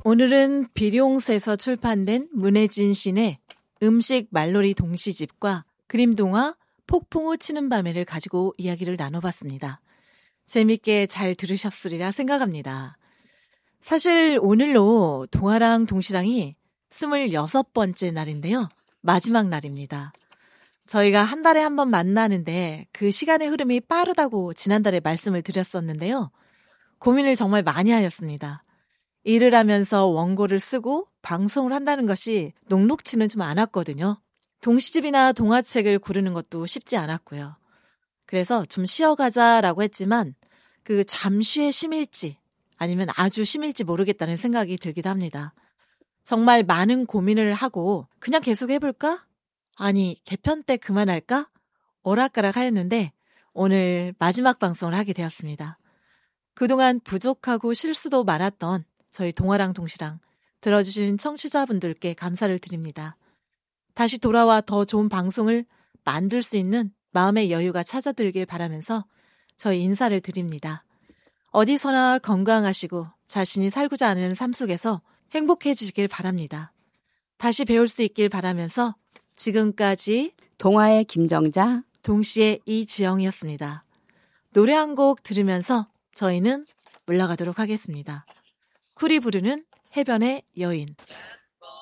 오늘은 비룡스에서 출판된 문혜진 신의 음식 말놀이 동시집과 그림동화 폭풍우 치는 밤에를 가지고 이야기를 나눠봤습니다. 재밌게 잘 들으셨으리라 생각합니다. 사실 오늘로 동화랑 동시랑이 26번째 날인데요. 마지막 날입니다. 저희가 한 달에 한 번 만나는데 그 시간의 흐름이 빠르다고 지난달에 말씀을 드렸었는데요. 고민을 정말 많이 하였습니다. 일을 하면서 원고를 쓰고 방송을 한다는 것이 녹록지는 좀 않았거든요. 동시집이나 동화책을 고르는 것도 쉽지 않았고요. 그래서 좀 쉬어가자라고 했지만 그 잠시의 쉼일지 아니면 아주 쉼일지 모르겠다는 생각이 들기도 합니다. 정말 많은 고민을 하고 그냥 계속 해볼까? 아니 개편 때 그만할까? 오락가락 하였는데 오늘 마지막 방송을 하게 되었습니다. 그동안 부족하고 실수도 많았던 저희 동화랑 동시랑 들어주신 청취자분들께 감사를 드립니다. 다시 돌아와 더 좋은 방송을 만들 수 있는 마음의 여유가 찾아들길 바라면서 저희 인사를 드립니다. 어디서나 건강하시고 자신이 살고자 하는 삶 속에서 행복해지시길 바랍니다. 다시 배울 수 있길 바라면서 지금까지 동화의 김정자, 동시의 이지영이었습니다. 노래 한 곡 들으면서 저희는 물러가도록 하겠습니다. 쿨이 부르는 해변의 여인.